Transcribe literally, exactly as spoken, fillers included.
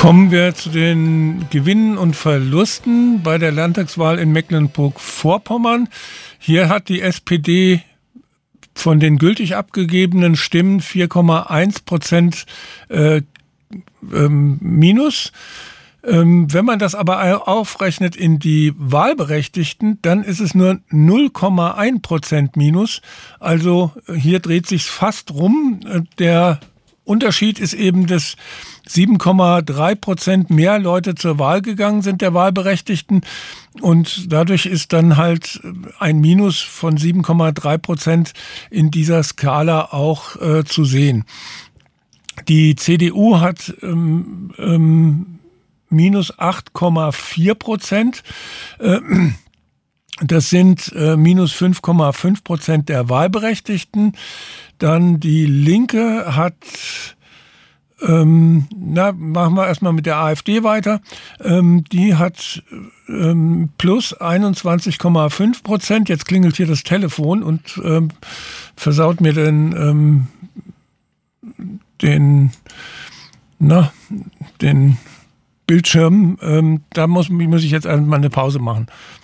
Kommen wir zu den Gewinnen und Verlusten bei der Landtagswahl in Mecklenburg-Vorpommern. Hier hat die S P D von den gültig abgegebenen Stimmen vier Komma eins Prozent äh, ähm, minus. Ähm, wenn man das aber aufrechnet in die Wahlberechtigten, dann ist es nur null Komma eins Prozent minus. Also hier dreht sich's fast rum. Der Unterschied ist eben, dass sieben Komma drei Prozent mehr Leute zur Wahl gegangen sind, der Wahlberechtigten. Und dadurch ist dann halt ein Minus von sieben Komma drei Prozent in dieser Skala auch äh, zu sehen. Die C D U hat ähm, ähm, minus acht Komma vier Prozent. Äh, Das sind äh, minus fünf Komma fünf Prozent der Wahlberechtigten. Dann die Linke hat, ähm, na, machen wir erstmal mit der AfD weiter. Ähm, die hat ähm, plus einundzwanzig Komma fünf Prozent. Jetzt klingelt hier das Telefon und ähm, versaut mir den, ähm, den, na, den Bildschirm. Ähm, da muss, muss ich jetzt einmal eine Pause machen.